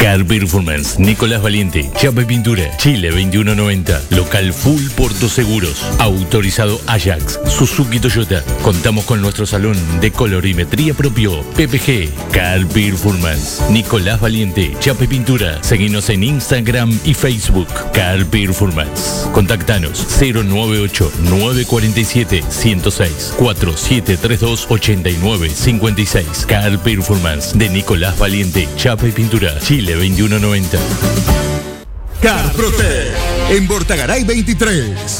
Car Performance, Nicolás Valiente, Chapa y Pintura, Chile 2190, local Full Porto Seguros, autorizado Ajax, Suzuki Toyota. Contamos con nuestro salón de colorimetría propio, PPG, Car Performance, Nicolás Valiente, Chapa y Pintura. Seguinos en Instagram y Facebook, Car Performance. Contactanos 098-947-106, 4732-8956. Car Performance de Nicolás Valiente, Chapa y Pintura, Chile 2190. Carprotec, en Bortagaray 23,